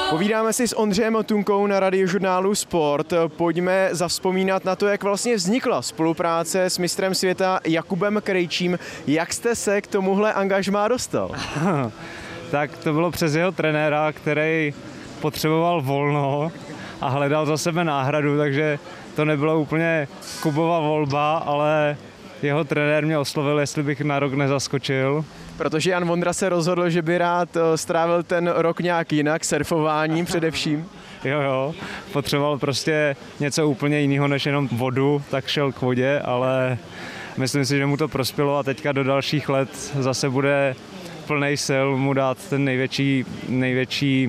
Povídáme si s Ondřejem Tunkou na Radiožurnálu Sport. Pojďme zavzpomínat na to, jak vlastně vznikla spolupráce s mistrem světa Jakubem Krejčím. Jak jste se k tomuhle angažmá dostal? Tak to bylo přes jeho trenéra, který potřeboval volno a hledal za sebe náhradu, takže to nebylo úplně Kubova volba, ale jeho trenér mě oslovil, jestli bych na rok nezaskočil. Protože Jan Vondra se rozhodl, že by rád strávil ten rok nějak jinak, surfováním především. Jo, potřeboval prostě něco úplně jiného než jenom vodu, tak šel k vodě, ale myslím si, že mu to prospělo a teďka do dalších let zase bude plnej sil mu dát ten největší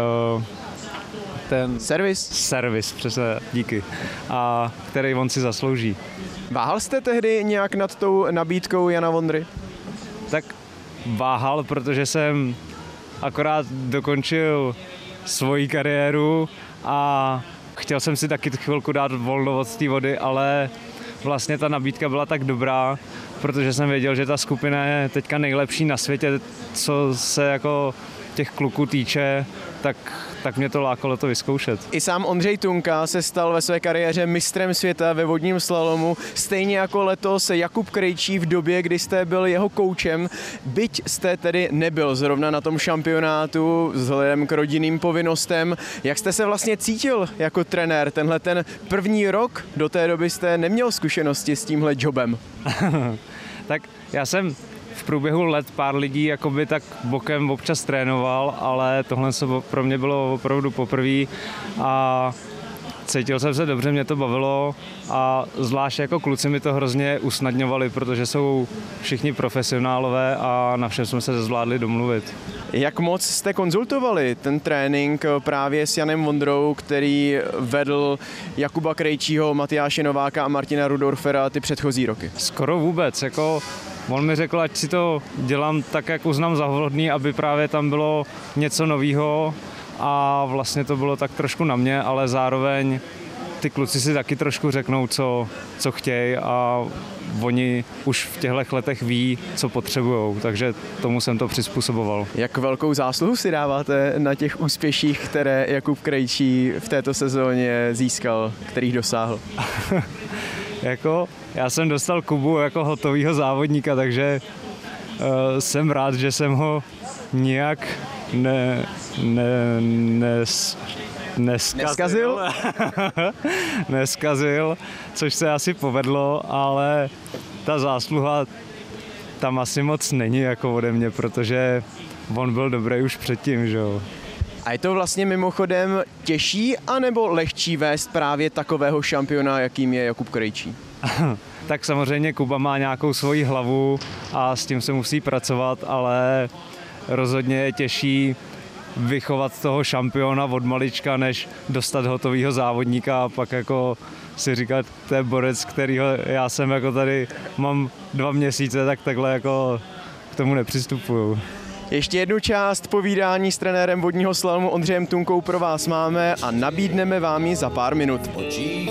ten servis, přesně, díky, a který on si zaslouží. Váhal jste tehdy nějak nad tou nabídkou Jana Vondry? Tak váhal, protože jsem akorát dokončil svoji kariéru a chtěl jsem si taky chvilku dát volno od té vody, ale vlastně ta nabídka byla tak dobrá, protože jsem věděl, že ta skupina je teďka nejlepší na světě, co se jako těch kluků týče, tak mě to lákalo to vyzkoušet. I sám Ondřej Tunka se stal ve své kariéře mistrem světa ve vodním slalomu, stejně jako letos Jakub Krejčí v době, kdy jste byl jeho koučem. Byť jste tedy nebyl zrovna na tom šampionátu vzhledem k rodinným povinnostem. Jak jste se vlastně cítil jako trenér tenhle ten první rok? Do té doby jste neměl zkušenosti s tímhle jobem. Tak já jsem v průběhu let pár lidí jakoby tak bokem občas trénoval, ale tohle pro mě bylo opravdu poprvé a cítil jsem se dobře, mě to bavilo a zvlášť jako kluci mi to hrozně usnadňovali, protože jsou všichni profesionálové a na všem jsme se zvládli domluvit. Jak moc jste konzultovali ten trénink právě s Janem Vondrou, který vedl Jakuba Krejčího, Matyáše Nováka a Martina Rudorfera ty předchozí roky? Skoro vůbec, jako on mi řekl, ať si to dělám tak, jak uznám za vhodný, aby právě tam bylo něco novýho a vlastně to bylo tak trošku na mě, ale zároveň ty kluci si taky trošku řeknou, co chtějí a oni už v těchto letech ví, co potřebujou, takže tomu jsem to přizpůsoboval. Jak velkou zásluhu si dáváte na těch úspěších, které Jakub Krejčí v této sezóně získal, kterých dosáhl? Jako, já jsem dostal Kubu jako hotovýho závodníka, takže jsem rád, že jsem ho nijak neskazil, což se asi povedlo, ale ta zásluha tam asi moc není jako ode mě, protože on byl dobrý už předtím, že jo. A je to vlastně mimochodem těžší anebo lehčí vést právě takového šampiona, jakým je Jakub Krejčí? Tak samozřejmě Kuba má nějakou svoji hlavu a s tím se musí pracovat, ale rozhodně je těžší vychovat toho šampiona od malička, než dostat hotovýho závodníka a pak jako si říkat, to je borec, kterýho já jsem jako tady mám 2 měsíce, tak takhle jako k tomu nepřistupuju. Ještě jednu část povídání s trenérem vodního slalomu Ondřejem Tunkou pro vás máme a nabídneme vám ji za pár minut.